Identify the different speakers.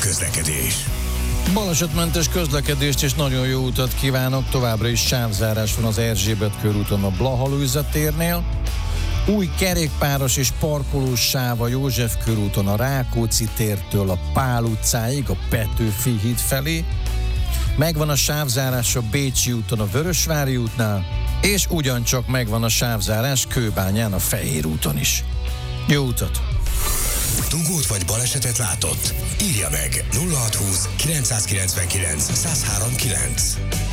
Speaker 1: közlekedés.
Speaker 2: Balesetmentes közlekedést és nagyon jó utat kívánok. Továbbra is sávzárás van az Erzsébet körúton a Blaha-Lujza térnél. Új kerékpáros és parkolós sáv a József körúton a Rákóczi tértől a Pál utcáig, a Petőfi híd felé. Megvan a sávzárás a Bécsi úton a Vörösvári útnál, és ugyancsak megvan a sávzárás Kőbányán a Fehér úton is. Jó utat!
Speaker 1: Dugót vagy balesetet látott? Írja meg 0620 999 1039.